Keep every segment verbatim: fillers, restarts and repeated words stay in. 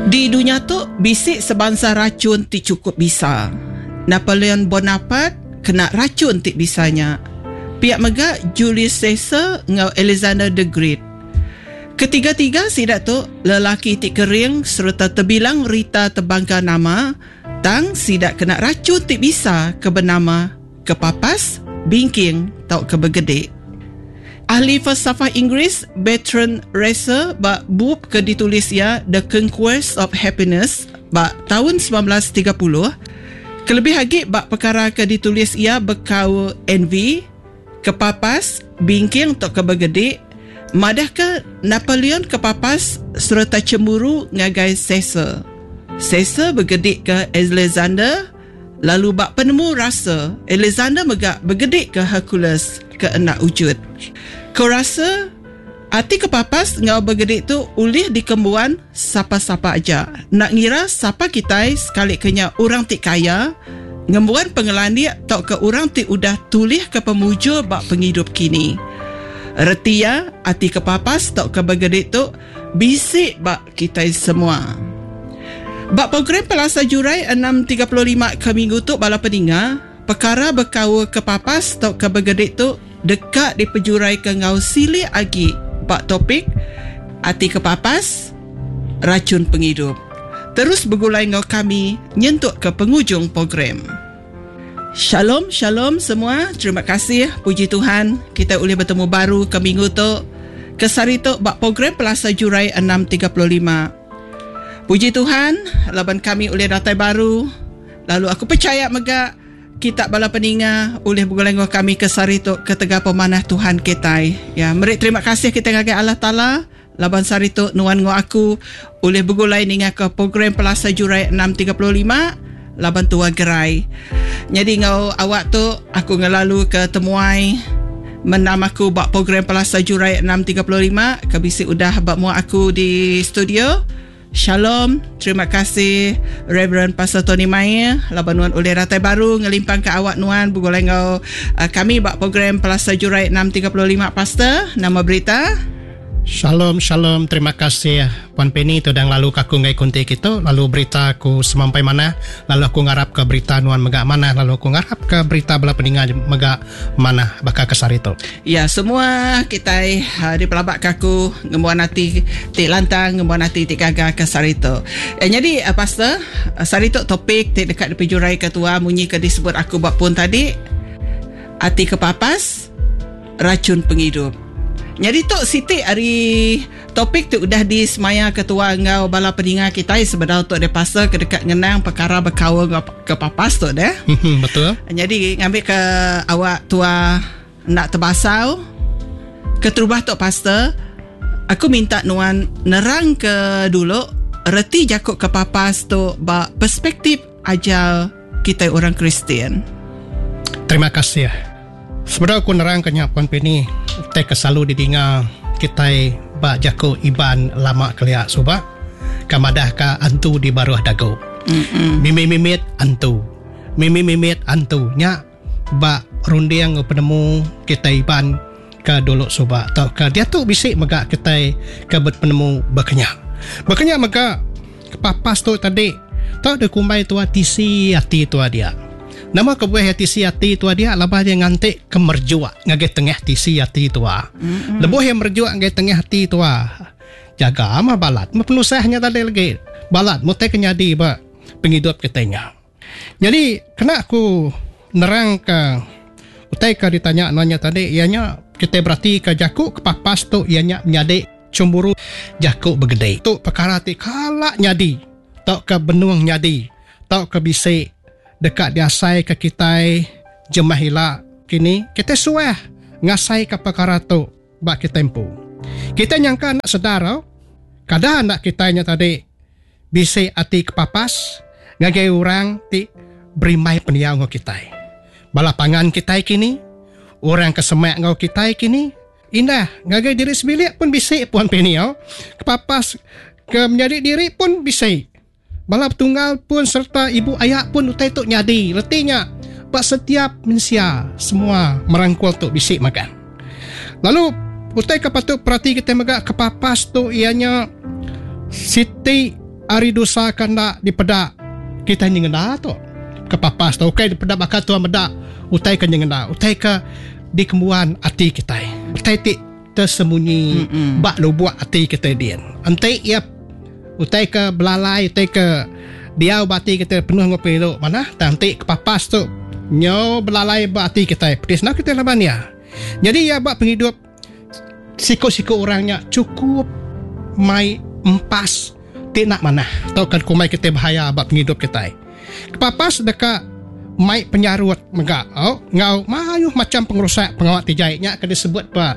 Di dunia tu bisik sebangsa racun ti cukup bisa. Napoleon Bonaparte kena racun ti bisanya. Pihak mega Julius Caesar ngau Alexander the Great. Ketiga-tiga sidak tu lelaki ti kering serta terbilang Rita terbangga nama tang sidak kena racun ti bisa ke bernama kepapas, bingking tau ke bergedek. Ahli falsafah Inggeris Bertrand Russell bak buku ke ditulis ia The Conquest of Happiness bak tahun sembilan belas tiga puluh. Kelebih lagi bak perkara ke ditulis ia bekau envy, kepapas, bingking atau ke bergedek. Madah ke Napoleon kepapas serta cemburu ngagai Caesar. Caesar bergedek ke Alexander, lalu bak penemu rasa Alexander megak bergedek ke Hercules ke enak wujud. Kau rasa arti kepapas ngau bergedek tu ulih dikembuan siapa-siapa aja. Nak ngira siapa kita sekali kenya orang ti kaya ngembuan pengelani atau ke orang ti udah tulih ke pemujur bak penghidup kini. Retia arti kepapas atau ke bergedek tu bisik bak kita semua. Bak program Pelasa Jurai enam tiga puluh lima ke minggu tu bala peninga perkara berkau kepapas atau ke bergedek tu dekat di pejurai ke ngau sili agi bak topik arti kepapas racun penghidup. Terus bergulai ngau kami nyentuk ke penghujung program. Shalom, shalom semua. Terima kasih, puji Tuhan kita boleh bertemu baru ke minggu tu ke sari tu bak program Pelasa Jurai enam tiga puluh lima. Puji Tuhan, laban kami oleh datai baru. Lalu aku percaya mega kita bala peninga oleh bergolong kami ke sari tu ke tegak pemanah Tuhan kita. Ya, meri terima kasih kita ngagai Allah Taala. Laban sari tu nuan ngo aku oleh bergolong ninga ke program Pelasa Jurai enam tiga puluh lima laban tua gerai. Jadi ngau awak tu aku ngelalu ke temuai menam aku bak program Pelasa Jurai enam tiga puluh lima kabisi udah bak mu aku di studio. Shalom, terima kasih Reverend Pastor Tony Mai laban nuan oleh ratai baru ngelimpang ke awak nuan bergolong ngau uh, kami bak program Pelasa Jurai enam tiga puluh lima Pastor. Nama berita Shalom, shalom. Terima kasih Puan Penny tu dan lalu aku ngai konti kita. Lalu berita aku semampai mana. Lalu aku ngarap ke berita nuan megak mana. Lalu aku ngarap ke berita bala peningan megak mana bakal kesar itu. Ya, semua kita uh, di pelabak kaku ngembuan hati tik lantang, ngembuan hati tik gagal kesar itu. Eh, jadi uh, Pastor, uh, sari tu topik tik dekat di pejurai ketua munyi ke disebut aku buat pun tadi. Hati kepapas, racun penghidup. Jadi tu Siti hari topik tu udah di semaya ketua ngau bala peninga kita sebenarnya tu ada pasal ke dekat ngenang perkara berkawa ke papas tu dah. Betul. Jadi ngambil ke awak tua nak terbasau keterubah tu pastor. Aku minta nuan nerang ke dulu reti jakuk ke papas tu ba perspektif ajal kita orang Kristian. Terima kasih. Sebenarnya aku nerang ke Puan Penny te kesalu didinga kita ba jako iban lama keliak subak kamadah ka antu di baruah dago. Mimi-mimit antu. Mimi-mimit antu nya ba rundiang penemu kita iban ke dulu subak tau ke dia tu bisik mega kita ke penemu bekenya. Bekenya mega kepapas tu tadi tau de kumbai tua tisi hati tua dia. Nama kebuah tisi hati tua dia labah dia ngantik kemerjua ngagai tengah tisi hati tua. Mm-hmm. Lebuh yang merjua ngagai tengah hati tua. Jaga ama balat, ma penusahnya tadi lagi. Balat mutai kenyadi ba penghidup kitanya. Jadi kena aku nerang ke utai ka ditanya nanya tadi ianya kita berarti ke jaku kepapas tu ianya nyadi cemburu jaku begede. Tu perkara ti kala nyadi. Tok ke benuang nyadi. Tok ke bisik dekat diasai ke kita jemah hila kini kita suah ngasai ke perkara tu bak kita tempu. Kita nyangka nak sedar kada anak kitanya tadi bisik ati kepapas ngagai orang ti berimai peniau ngau kita. Balapangan kita kini orang kesemak ngau kita kini indah ngagai diri sebilik pun bisik Puan peniau kepapas ke menjadi diri pun bisik. Balap tunggal pun serta ibu ayah pun utai tuk nyadi. Letinya, pak setiap manusia semua merangkul tuk bisik makan. Lalu, utai kepatut perhati kita megak kepapas tu ianya Siti ari dosa kena dipedak kita nyengena tu kepapas tu okay dipedak bakal tu medak utai ke nyengena utai ke di kemuan hati kita utai ti tersembunyi mm-mm. bak lo buat hati kita dian antai ia utai ke belalai utai ke dia bati kita penuh ngopi lo mana nanti kepapas tu nyo belalai bak hati kita pedis nak kita laban ya jadi ya bak penghidup siko-siko orangnya cukup mai empas ti nak mana tau kan kumai kita bahaya bak penghidup kita kepapas dekat mai penyarut megak oh ngau mayu macam pengerusak pengawat tijaiknya akan disebut pa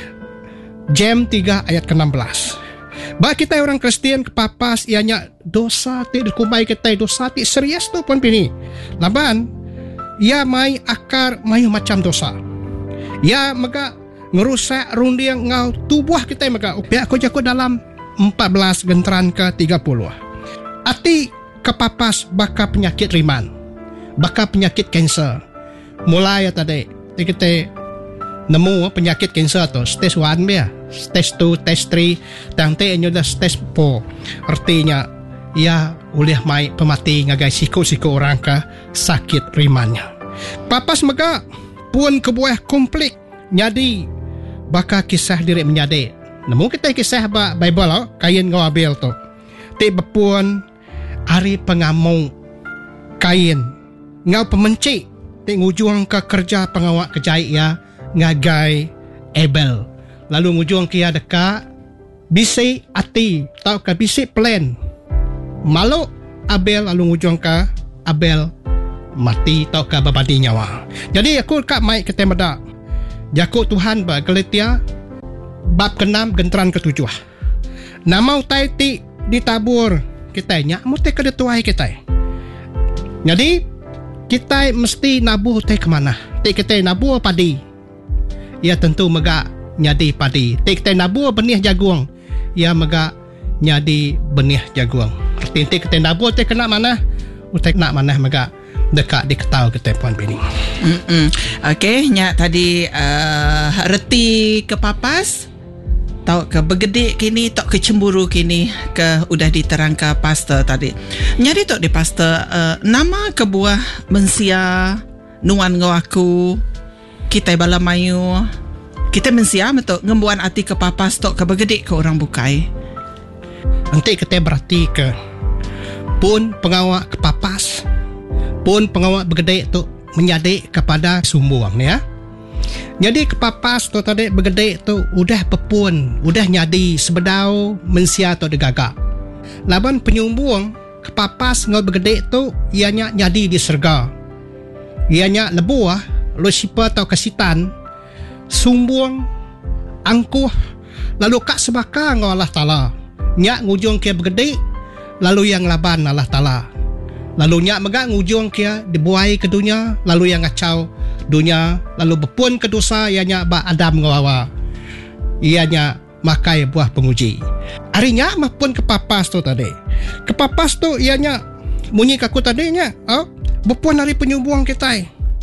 Jam tiga ayat ke enam belas. Ba kita orang Kristian kepapas ianya dosa ti dikumai kita dosa ti serius tu pun pini. Laban ia mai akar mayu macam dosa. Ia mega ngerusak rundiang ngau tubuh kita mega upia aku jago dalam empat belas genteran ke tiga puluh. Ati kepapas baka penyakit riman. Baka penyakit kanser. Mulai ya tadi kita nemu penyakit kanser tu stage one dia, stage two, stage three, nanti ini dah stage four. Artinya ia boleh mai pemati ngagai siko-siko orang ke sakit rimannya. Papas mega pun kebuah konflik nyadi baka kisah diri menyadi. Nemu kita kisah ba Bible oh, Kain ngau Abel tu. Ti bepun hari pengamung Kain ngau pemenci ti ngujung ke kerja pengawak kejai ia ngagai Abel. Lalu ngujung kia dekat bisi ati tau ke bisi plan malu Abel lalu ngujung ke Abel mati tau ke babadi nyawa. Jadi aku kak mai kita medak Jakut Tuhan ba Galatia bab keenam genteran ketujuh. Nama utai ti ditabur kita nyak mutai ke detuai kita. Jadi kita mesti nabuh utai ke mana? Ti kita nabuh padi. Ia tentu mega nyadi padi. Ti kita nabuh benih jagung. Ia mega nyadi benih jagung. Arti kita nabuh utai kena mana? Utai nak mana mega dekat diketahui kita puan bini. Mm-mm. Okey, nyak tadi uh, reti kepapas tau ke bergedik kini tok kecemburu kini ke udah diterangkan pastor tadi. Nyari tok di pastor uh, nama kebuah mensia nuan ngau aku kita bala mayu kita mensia metok ngembuan hati kepapas tok ke bergedik ke orang bukai. Nanti kita berarti ke pun pengawak kepapas pun pengawak bergedek tu menyadik kepada sumbuang ya. Jadi kepapas tu tadi bergedek tu udah pepun, udah nyadi sebedau mensia tu digagak. Laban penyumbuang kepapas ngau bergedek tu ianya nyadi di serga. Ianya lebuah lucifer atau kesitan sumbuang angkuh lalu kak sebaka ngau Allah Ta'ala nyak ngujung kia bergedek lalu yang laban Allah Ta'ala. Lalu nyak megak ngujung kia dibuai ke dunia, lalu yang ngacau dunia, lalu berpun ke dosa ianya ba Adam ngawawa. Ianya makai buah penguji. Arinya mapun kepapas tu tadi. Kepapas tu ianya munyi kaku tadinya, oh, berpun hari penyumbuang kita.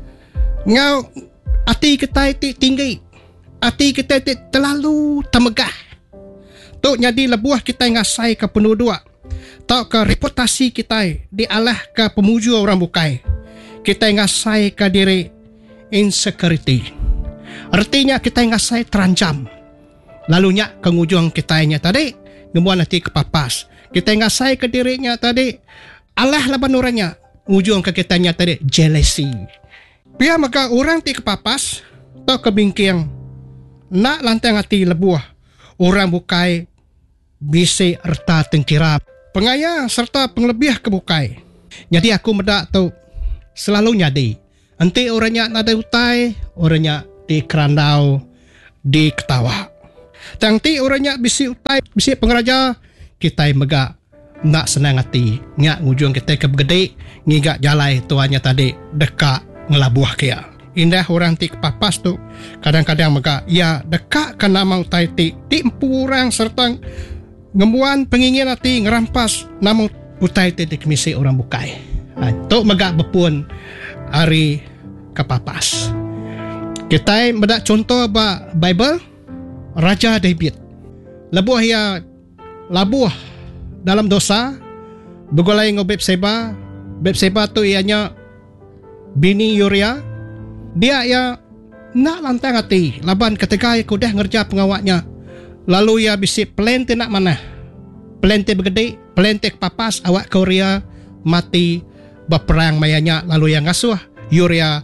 Ngau hati kita ti tinggi. Hati kita ti terlalu temegah. Tu jadi lebuah kita ngasai ke penuh dua. Tau ke reputasi kita dialah ke pemuju orang bukai. Kita ngasai ke diri insecurity. Artinya kita ngasai terancam. Lalunya kengujung kitanya tadi ngemuan hati kepapas. Kita ngasai ke dirinya tadi Allah laban orangnya. Ujung ke kitanya tadi jealousy. Pia maka orang ti kepapas tau kebingking nak lantang hati lebuah orang bukai bisi erta tengkirap pengaya serta penglebih kebukai. Jadi aku medak tu selalu nyadi. Nanti orangnya nada utai, orangnya di kerandau, di ketawa. Nanti orangnya bisi utai, bisi pengeraja, kita megak nak senang hati. Nyak ngujung kita kebegede, ngigak jalai tuanya tadi dekat ngelabuah kia. Indah orang ti kepapas tu kadang-kadang megak ya dekat kena mau utai ti, ti empu orang serta ngembuan pengingin hati ngerampas namun utai ti dikemisi orang bukai. Ha, tu megak bepun hari kepapas. Kita medak contoh ba Bible Raja David. Lebuah ya labuah dalam dosa Begulai ngo Betseba. Betseba tu ianya bini Uria. Dia ya nak lantang hati. Laban ketika aku dah ngerja pengawaknya. Lalu ia bisik pelente nak mana. Pelente bergede, pelente kepapas, awak ke Uria mati berperang mayanya. Lalu yang ngasuh Uria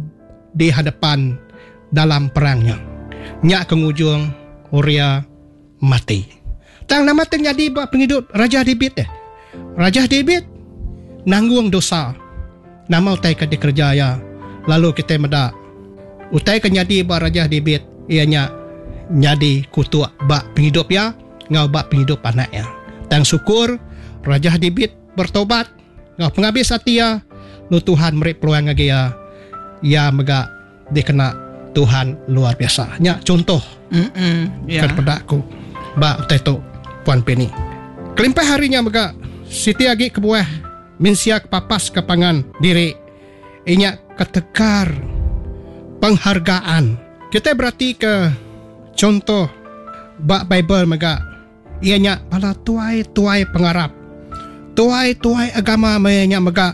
di hadapan dalam perangnya. Nyak kengujung Uria mati. Tang nama teng jadi penghidup Raja David eh. Raja David nanggung dosa. Nama utai ke dikerjaya. Lalu kita meda utai ke nyadi ba Raja David ianya nyadi kutu bak penghidup ya, ngau bak penghidup anaknya. Tang syukur Raja David bertobat, ngau penghabis hati ya, lu Tuhan merek peluang ngagi ya. Ya mega dikena Tuhan luar biasa. Nya contoh yeah. Kepada aku ba utai tu Puan Penny. Kelimpah harinya mega Siti agi kebuah minsiak papas kepangan diri. Inya ketekar penghargaan. Kita berarti ke contoh bak Bible mega. Ianya pala tuai-tuai pengarap. Tuai-tuai agama mayanya mega.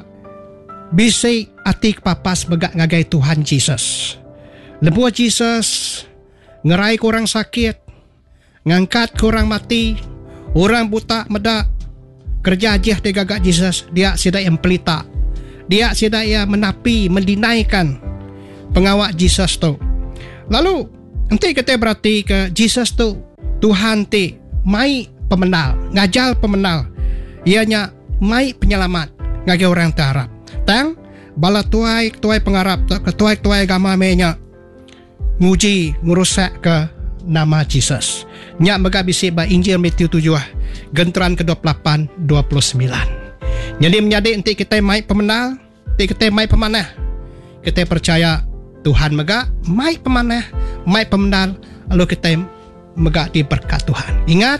Bisai ati papas mega ngagai Tuhan Jesus. Lebuah Jesus ngerai kurang sakit, ngangkat kurang mati, orang buta meda. Kerja aja dia gagak Jesus. Dia sidak yang pelita. Dia sidak yang menapi, mendinaikan pengawak Jesus tu. Lalu nanti kita berarti ke Jesus tu Tuhan ti mai pemenal, ngajal pemenal. Ianya mai penyelamat ngagai orang terharap. Tang bala tuai tuai pengarap, tuai tuai agama menya nguji ngurusak ke nama Jesus. Nyak mega bisik ba Injil Matius tujuh genteran ke dua puluh lapan dua puluh sembilan. Jadi menjadi nanti kita mai pemenal, nanti kita mai pemanah. Kita percaya Tuhan mega mai pemanah, mai pemenal, lalu kita mega diberkat Tuhan. Ingat,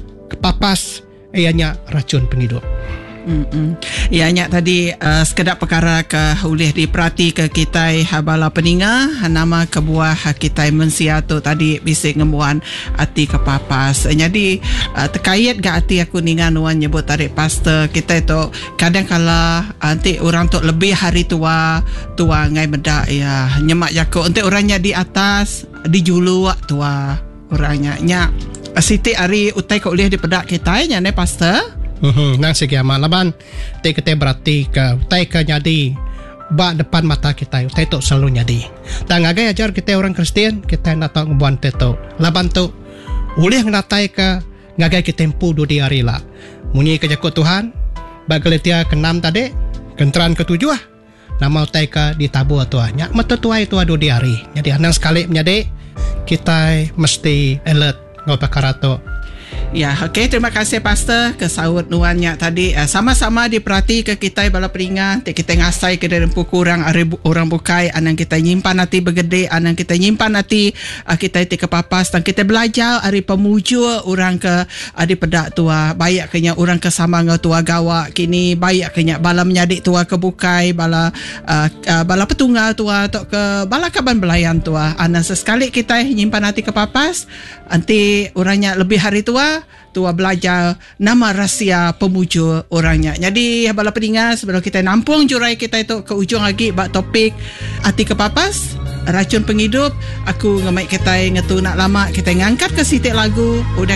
kepapas ianya racun penghidup. Mm-mm. Ianya tadi uh, sekedar perkara ke boleh diperhati ke kita habala peninga nama kebuah kita mensia tu tadi bisik ngemuan ati kepapas. Jadi uh, terkait ke ati aku ningan nuan nyebut tadi pastor kita itu kadang kala nanti orang tu lebih hari tua tua ngai medak ya nyemak jako nanti orangnya di atas di julu tua orangnya nya Siti hari utai kau boleh dipedak kita nya ne pastor. Hmm, nang segi amal laban te kita berarti ke tai ke nyadi ba depan mata kita tai tu selalu nyadi tang agai ajar kita orang Kristian kita nak tahu ngebuan teto laban tu ulih ngatai ke ngagai kita tempu do di hari la munyi ke jakut Tuhan ba Galatia ke enam tadi kenteran ke tujuh nama tai ke ditabu tuanya mata tuai tua do di hari jadi nang sekali menjadi kita mesti alert ngau perkara tu. Ya, okey, terima kasih pastor kesaut nuannya tadi. Uh, sama-sama diperhati ke kita bala peringat, kita ngasai ke dalam kurang orang bukai anang kita nyimpan hati begede, anang kita nyimpan hati uh, kita ti kepapas dan kita belajar hari pemuju orang ke adi pedak tua, baik kenya orang ke sama ngau tua gawa kini, baik kenya bala menyadik tua ke bukai, bala uh, uh, bala petunggal tua atau ke bala kaban belayan tua. Anang sesekali kita nyimpan hati kepapas, nanti orangnya lebih hari tua tua belajar nama rahsia pemuju orangnya. Jadi bala pendengar sebelum kita nampung jurai kita itu ke ujung lagi bak topik hati kepapas racun penghidup, aku ngemai kita ngetu nak lama kita ngangkat ke sitik lagu udah